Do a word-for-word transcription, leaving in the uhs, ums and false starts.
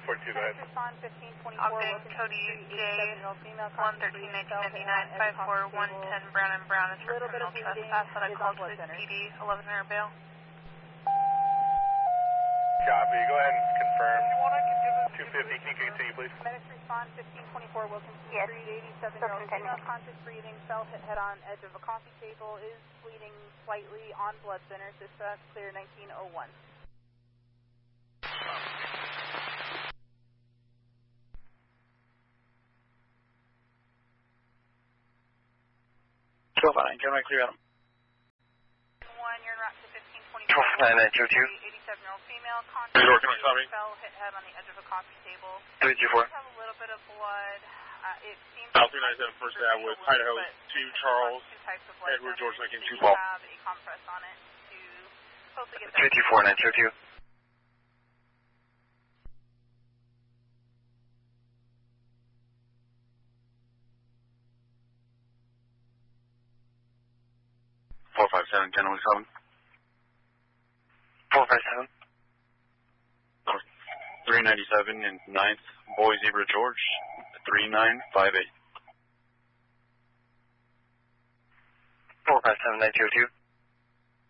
four two, go ahead. Ogden, Cody J, one thirteen nineteen ninety-nine, five four one ten Brown and Brown is for criminal trespass that I called to P D, eleven hundred bail. Copy, go ahead and confirm. two fifty, can you continue, please? Medics respond, fifteen twenty-four Wilson Street, eighty-seven-year-old female, conscious breathing, fell hit head on edge of a coffee table, is bleeding slightly on blood thinners, dispatch clear nineteen oh one. twelve nine, can I clear out? one, you're en route to fifteen twenty-four. twelve nine nine two two. eighty-seven-year-old female, conscious breathing, fell hit head on the edge of a coffee table. three two four. Have a little bit of blood. Uh, it seems South three ninety-seven First Ave with Idaho two Charles, Edward George Lincoln two Paul. Have a compress on it to hopefully get that. three two four nine two two. four five seven, ten oh seven. four five seven. three ninety-seven and ninth, Boy Zebra George, three nine five eight. four five seven nine two two.